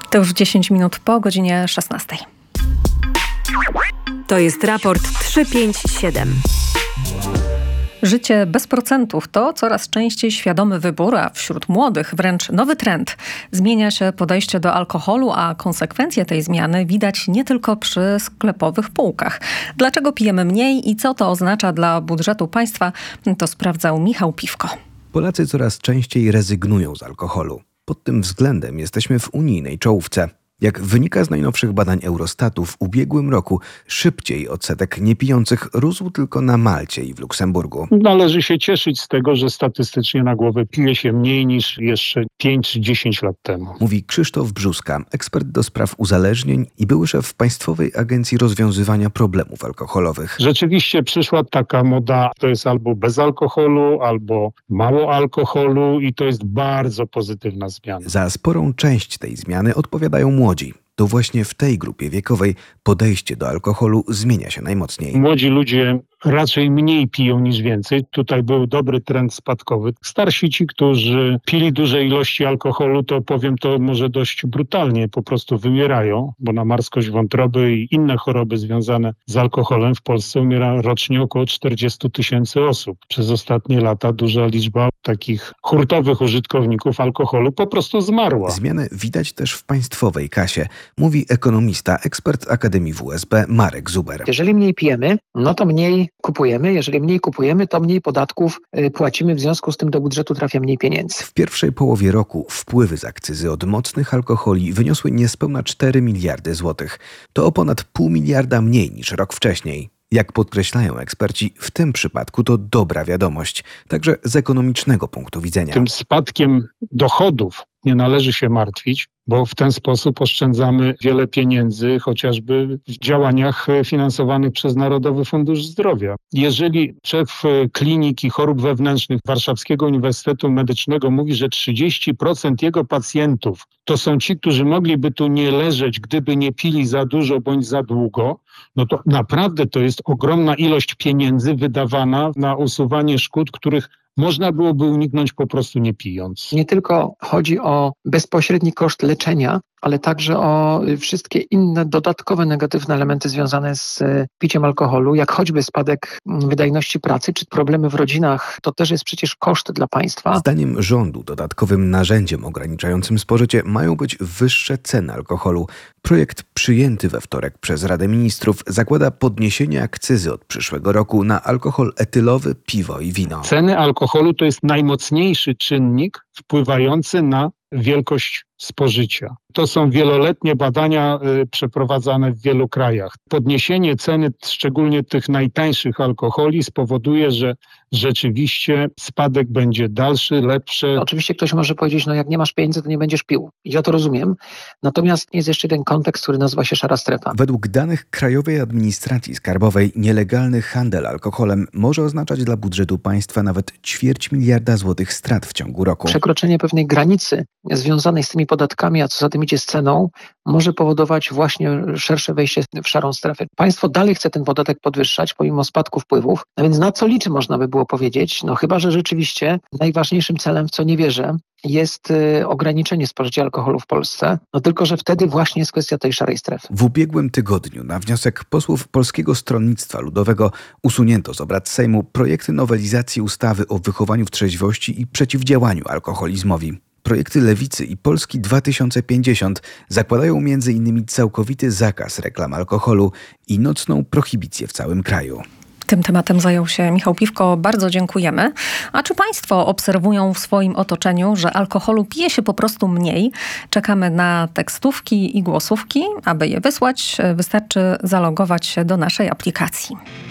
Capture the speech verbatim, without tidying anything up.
To już dziesięć minut po godzinie szesnastej. To jest raport trzy pięć siedem. Życie bez procentów to coraz częściej świadomy wybór, a wśród młodych wręcz nowy trend. Zmienia się podejście do alkoholu, a konsekwencje tej zmiany widać nie tylko przy sklepowych półkach. Dlaczego pijemy mniej i co to oznacza dla budżetu państwa, to sprawdzał Michał Piwko. Polacy coraz częściej rezygnują z alkoholu. Pod tym względem jesteśmy w unijnej czołówce. Jak wynika z najnowszych badań Eurostatu, w ubiegłym roku szybciej odsetek niepijących rósł tylko na Malcie i w Luksemburgu. Należy się cieszyć z tego, że statystycznie na głowę pije się mniej niż jeszcze pięć czy dziesięć lat temu. Mówi Krzysztof Brzóska, ekspert do spraw uzależnień i były szef Państwowej Agencji Rozwiązywania Problemów Alkoholowych. Rzeczywiście przyszła taka moda, to jest albo bez alkoholu, albo mało alkoholu i to jest bardzo pozytywna zmiana. Za sporą część tej zmiany odpowiadają młodzi. To właśnie w tej grupie wiekowej podejście do alkoholu zmienia się najmocniej. Młodzi ludzie raczej mniej piją niż więcej. Tutaj był dobry trend spadkowy. Starsi ci, którzy pili duże ilości alkoholu, to powiem to może dość brutalnie, po prostu wymierają, bo na marskość wątroby i inne choroby związane z alkoholem w Polsce umiera rocznie około czterdzieści tysięcy osób. Przez ostatnie lata duża liczba takich hurtowych użytkowników alkoholu po prostu zmarła. Zmianę widać też w państwowej kasie, mówi ekonomista, ekspert Akademii W S B Marek Zuber. Jeżeli mniej pijemy, no to mniej kupujemy. Jeżeli mniej kupujemy, to mniej podatków płacimy, w związku z tym do budżetu trafia mniej pieniędzy. W pierwszej połowie roku wpływy z akcyzy od mocnych alkoholi wyniosły niespełna cztery miliardy złotych. To o ponad pół miliarda mniej niż rok wcześniej. Jak podkreślają eksperci, w tym przypadku to dobra wiadomość, także z ekonomicznego punktu widzenia. Tym spadkiem dochodów nie należy się martwić, bo w ten sposób oszczędzamy wiele pieniędzy, chociażby w działaniach finansowanych przez Narodowy Fundusz Zdrowia. Jeżeli szef Kliniki Chorób Wewnętrznych Warszawskiego Uniwersytetu Medycznego mówi, że trzydzieści procent jego pacjentów to są ci, którzy mogliby tu nie leżeć, gdyby nie pili za dużo bądź za długo, no to naprawdę to jest ogromna ilość pieniędzy wydawana na usuwanie szkód, których można byłoby uniknąć po prostu nie pijąc. Nie tylko chodzi o bezpośredni koszt leczenia, ale także o wszystkie inne dodatkowe negatywne elementy związane z piciem alkoholu, jak choćby spadek wydajności pracy, czy problemy w rodzinach. To też jest przecież koszt dla państwa. Zdaniem rządu dodatkowym narzędziem ograniczającym spożycie mają być wyższe ceny alkoholu. Projekt przyjęty we wtorek przez Radę Ministrów zakłada podniesienie akcyzy od przyszłego roku na alkohol etylowy, piwo i wino. Ceny alkoholu to jest najmocniejszy czynnik wpływający na wielkość spożycia. To są wieloletnie badania y, przeprowadzane w wielu krajach. Podniesienie ceny, szczególnie tych najtańszych alkoholi, spowoduje, że rzeczywiście spadek będzie dalszy, lepszy. Oczywiście ktoś może powiedzieć, no jak nie masz pieniędzy, to nie będziesz pił. Ja to rozumiem. Natomiast jest jeszcze jeden kontekst, który nazywa się szara strefa. Według danych Krajowej Administracji Skarbowej nielegalny handel alkoholem może oznaczać dla budżetu państwa nawet ćwierć miliarda złotych strat w ciągu roku. Przekroczenie pewnej granicy związanej z tymi podatkami, a co za tym idzie z ceną, może powodować właśnie szersze wejście w szarą strefę. Państwo dalej chce ten podatek podwyższać pomimo spadku wpływów, a więc na co liczy, można by było powiedzieć, no chyba że rzeczywiście najważniejszym celem, w co nie wierzę, jest y, ograniczenie spożycia alkoholu w Polsce, no tylko że wtedy właśnie jest kwestia tej szarej strefy. W ubiegłym tygodniu na wniosek posłów Polskiego Stronnictwa Ludowego usunięto z obrad Sejmu projekty nowelizacji ustawy o wychowaniu w trzeźwości i przeciwdziałaniu alkoholizmowi. Projekty Lewicy i Polski dwa tysiące pięćdziesiąt zakładają między innymi całkowity zakaz reklam alkoholu i nocną prohibicję w całym kraju. Tym tematem zajął się Michał Piwko. Bardzo dziękujemy. A czy państwo obserwują w swoim otoczeniu, że alkoholu pije się po prostu mniej? Czekamy na tekstówki i głosówki. Aby je wysłać, wystarczy zalogować się do naszej aplikacji.